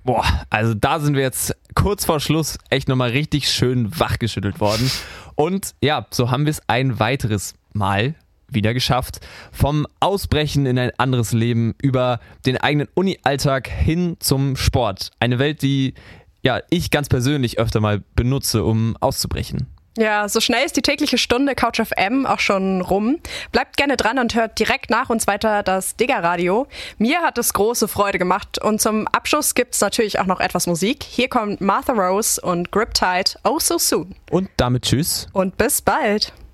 Boah, also da sind wir jetzt kurz vor Schluss echt nochmal richtig schön wachgeschüttelt worden. Und ja, so haben wir es ein weiteres Mal wieder geschafft. Vom Ausbrechen in ein anderes Leben über den eigenen Uni-Alltag hin zum Sport. Eine Welt, die ja ich ganz persönlich öfter mal benutze, um auszubrechen. Ja, so schnell ist die tägliche Stunde Couch FM auch schon rum. Bleibt gerne dran und hört direkt nach uns weiter das Digger-Radio. Mir hat es große Freude gemacht und zum Abschluss gibt's natürlich auch noch etwas Musik. Hier kommt Martha Rose und Grip Tight, Oh So Soon. Und damit tschüss. Und bis bald.